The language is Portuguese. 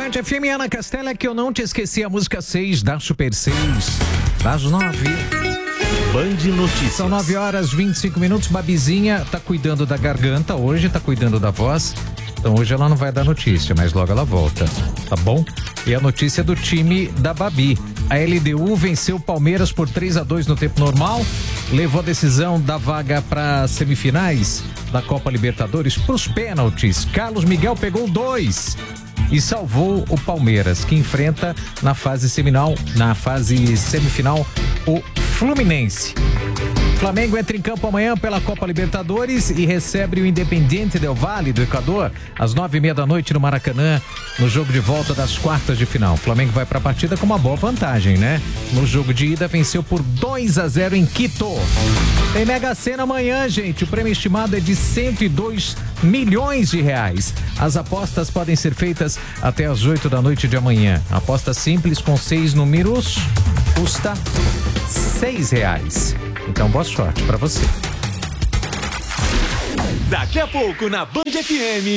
Band FM, Ana Castela, que eu não te esqueci, a música 6 da Super 6, das 9. Band Notícias. São 9h25. Babizinha tá cuidando da garganta hoje, tá cuidando da voz. Então hoje ela não vai dar notícia, mas logo ela volta, tá bom? E a notícia do time da Babi. A LDU venceu o Palmeiras por 3-2 no tempo normal, levou a decisão da vaga para semifinais da Copa Libertadores pros pênaltis. Carlos Miguel pegou 2 e salvou o Palmeiras, que enfrenta na fase semifinal o Fluminense. Flamengo entra em campo amanhã pela Copa Libertadores e recebe o Independiente del Valle do Equador às 9h30 da noite no Maracanã, no jogo de volta das quartas de final. O Flamengo vai para a partida com uma boa vantagem, né? No jogo de ida venceu por 2-0 em Quito. Tem Mega Sena amanhã, gente. O prêmio estimado é de 102 milhões de reais. As apostas podem ser feitas até às 8 da noite de amanhã. Aposta simples com 6 números custa R$6. Então, boa sorte pra você. Daqui a pouco na Band FM.